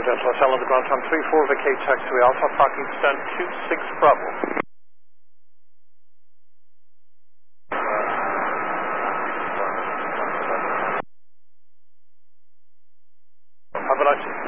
Delta Hotel on the ground time 34 vacate taxiway Alpha, parking stand 26 Bravo. Have a nice day.